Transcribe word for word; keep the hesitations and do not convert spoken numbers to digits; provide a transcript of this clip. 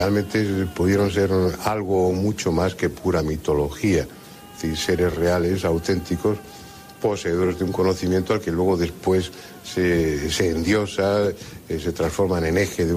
Realmente pudieron ser algo mucho más que pura mitología, es decir, seres reales, auténticos, poseedores de un conocimiento al que luego después se, se endiosa, eh, se transforman en eje de